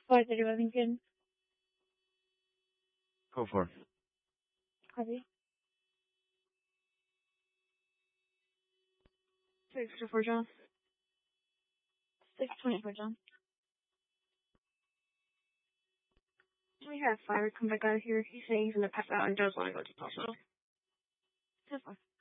5:30 Wellington. Go for it. Copy. 6:04 John. 6:24 John. We have Fire come back out of here. He's saying he's gonna pass out and does want to go to the hospital. 10-4.